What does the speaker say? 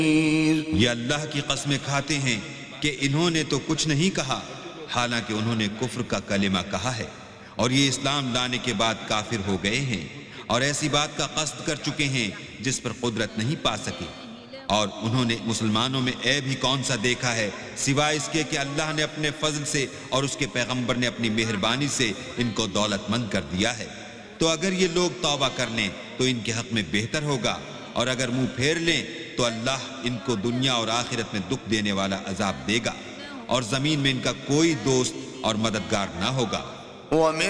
ये अल्लाह की कसमें खाते हैं कि इन्होंने तो कुछ नहीं कहा, हालांकि उन्होंने कुफ्र का कलिमा कहा है और ये इस्लाम लाने के बाद काफिर हो गए हैं और ऐसी बात का कस्द कर चुके हैं जिस पर कुदरत नहीं पा सके। और उन्होंने मुसलमानों में ऐब ही कौन सा देखा है सिवाय इसके कि अल्लाह ने अपने फजल से और उसके पैगंबर ने अपनी मेहरबानी से इनको दौलतमंद कर दिया है। तो अगर ये लोग तौबा कर लें तो इनके हक में बेहतर होगा, और अगर मुंह फेर लें तो अल्लाह इनको दुनिया और आखिरत में दुख देने वाला अजाब देगा और जमीन में इनका कोई दोस्त और मददगार ना होगा।